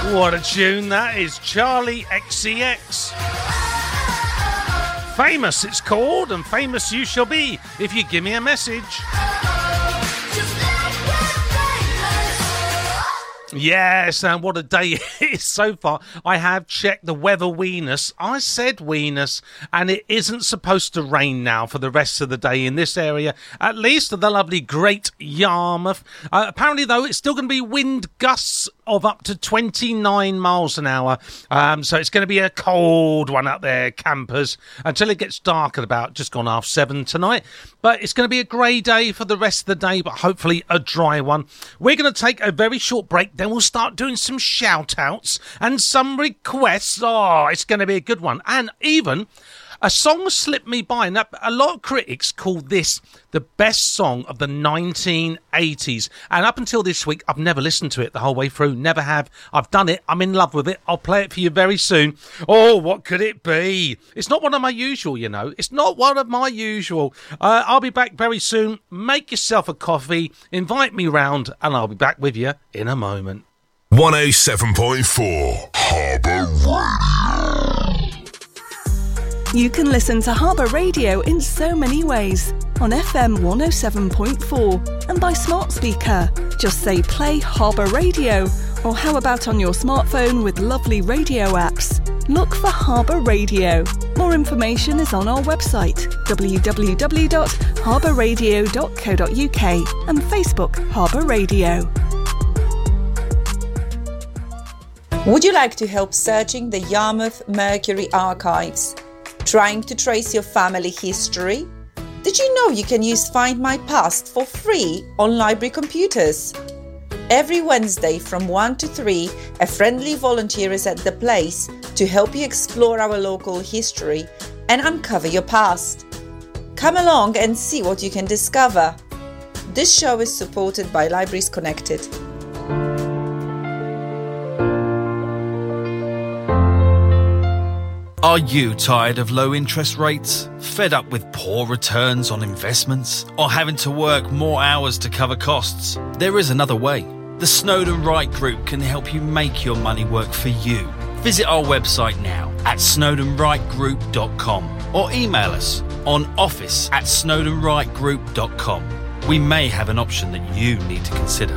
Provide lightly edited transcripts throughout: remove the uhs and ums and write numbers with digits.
What a tune that is. Charlie XCX. Famous it's called, and famous you shall be if you give me a message. Yes, and what a day it is so far. I have checked the weather weenus. I said weenus, and it isn't supposed to rain now for the rest of the day in this area, at least the lovely Great Yarmouth. Apparently, though, it's still going to be wind gusts of up to 29 miles an hour. So it's going to be a cold one out there, campers, until it gets dark at about just gone 7:30 tonight. But it's going to be a grey day for the rest of the day, but hopefully a dry one. We're going to take a very short break. Then we'll start doing some shout-outs and some requests. Oh, it's going to be a good one. And even a song slipped me by. And a lot of critics call this the best song of the 1980s. And up until this week, I've never listened to it the whole way through. Never have. I've done it. I'm in love with it. I'll play it for you very soon. Oh, what could it be? It's not one of my usual, you know. It's not one of my usual. I'll be back very soon. Make yourself a coffee. Invite me round. And I'll be back with you in a moment. 107.4 Harbour Radio. You can listen to Harbour Radio in so many ways. On FM 107.4 and by smart speaker. Just say play Harbour Radio. Or how about on your smartphone with lovely radio apps? Look for Harbour Radio. More information is on our website, www.harbourradio.co.uk and Facebook Harbour Radio. Would you like to help searching the Yarmouth Mercury archives? Trying to trace your family history? Did you know you can use Find My Past for free on library computers? Every Wednesday from 1 to 3, a friendly volunteer is at the place to help you explore our local history and uncover your past. Come along and see what you can discover. This show is supported by Libraries Connected. Are you tired of low interest rates? Fed up with poor returns on investments? Or having to work more hours to cover costs? There is another way. The Snowdon Wright Group can help you make your money work for you. Visit our website now at snowdonwrightgroup.com or email us on office@snowdonwrightgroup.com. We may have an option that you need to consider.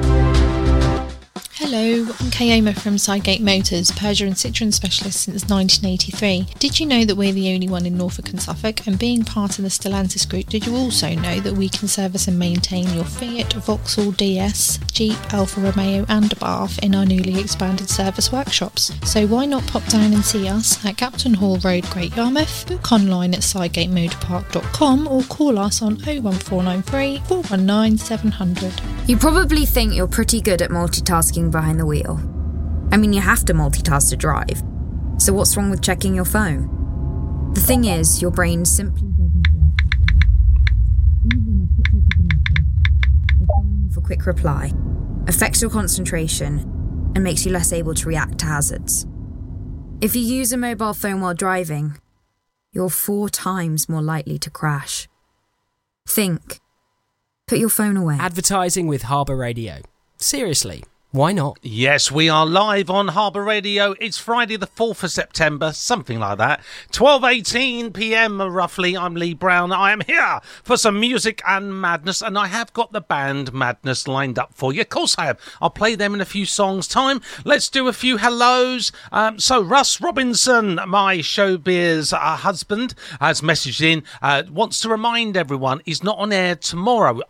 Hello, I'm Kayoma from Sidegate Motors, Peugeot and Citroën specialist since 1983. Did you know that we're the only one in Norfolk and Suffolk? And being part of the Stellantis group, did you also know that we can service and maintain your Fiat, Vauxhall DS, Jeep, Alfa Romeo and Abarth in our newly expanded service workshops? So why not pop down and see us at Captain Hall Road, Great Yarmouth, book online at sidegatemotorpark.com or call us on 01493 419 700. You probably think you're pretty good at multitasking behind the wheel. I mean, you have to multitask to drive. So what's wrong with checking your phone? The thing is, your brain simply doesn't work. Even a quick look at the message, for quick reply, affects your concentration and makes you less able to react to hazards. If you use a mobile phone while driving, you're 4 times more likely to crash. Think. Put your phone away. Advertising with Harbour Radio. Seriously. Why not? Yes, we are live on Harbour Radio. It's Friday the 4th of September, something like that. 12:18 p.m. roughly. I'm Lee Brown. I am here for some music and madness, and I have got the band Madness lined up for you. Of course I have. I'll play them in a few songs' time. Let's do a few hellos. So Russ Robinson, my showbiz husband, has messaged in, wants to remind everyone he's not on air tomorrow.